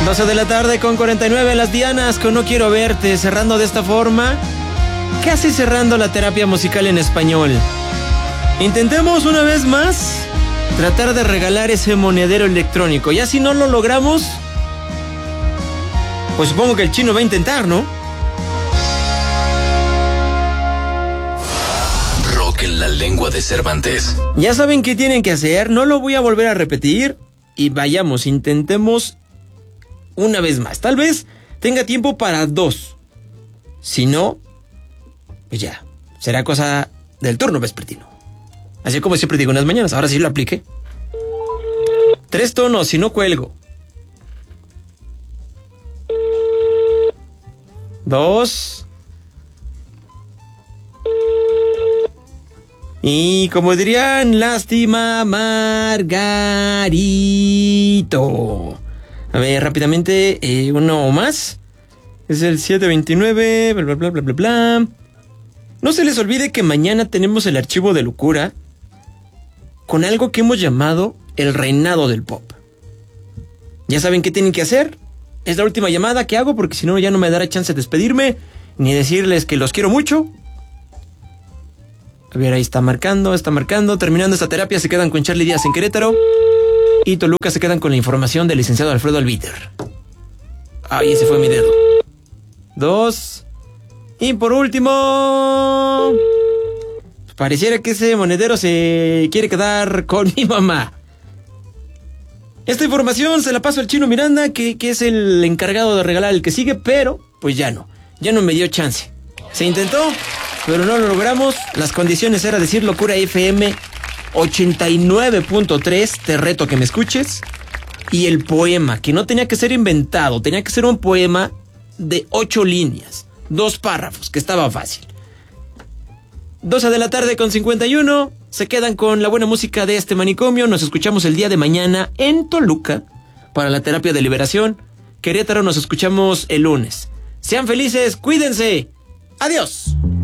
12 de la tarde con 49, Las Dianas con No Quiero Verte, cerrando de esta forma, casi cerrando la terapia musical en español. Intentemos una vez más tratar de regalar ese monedero electrónico. Ya si no lo logramos, pues supongo que el chino va a intentar, ¿no? Rock en la lengua de Cervantes. Ya saben qué tienen que hacer, no lo voy a volver a repetir. Y vayamos, intentemos una vez más. Tal vez tenga tiempo para 2. Si no, pues ya, será cosa del turno vespertino. Así como siempre digo en las mañanas, ahora sí lo apliqué. 3 tonos, si no cuelgo. 2. Y como dirían, lástima, Margarito. A ver, rápidamente, uno más. Es el 729, bla, bla, bla, bla, bla, bla. No se les olvide que mañana tenemos el archivo de locura con algo que hemos llamado el reinado del pop. Ya saben qué tienen que hacer. Es la última llamada que hago porque si no ya no me dará chance de despedirme ni decirles que los quiero mucho. A ver, ahí está marcando. Terminando esta terapia se quedan con Charly Díaz en Querétaro. Y Toluca se quedan con la información del licenciado Alfredo Albiter. Ay, ese fue mi dedo. 2. Y por último, pareciera que ese monedero se quiere quedar con mi mamá. Esta información se la paso al Chino Miranda, que es el encargado de regalar el que sigue, pero pues ya no me dio chance. Se intentó, pero no lo logramos. Las condiciones era decir Locura FM 89.3, te reto a que me escuches. Y el poema, que no tenía que ser inventado, tenía que ser un poema de 8 líneas, 2 párrafos, que estaba fácil. 12 de la tarde con 51, se quedan con la buena música de este manicomio. Nos escuchamos el día de mañana en Toluca para la terapia de liberación. Querétaro nos escuchamos el lunes. Sean felices, cuídense. Adiós.